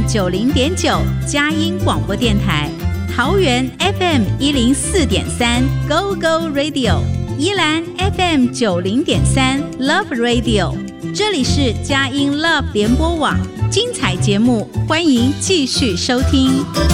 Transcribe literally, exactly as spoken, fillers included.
九零点九佳音广播电台，桃园 F M 一零四点三 Go Go Radio， 宜兰 F M 九零点三 Love Radio， 这里是佳音 Love 联播网，精彩节目欢迎继续收听。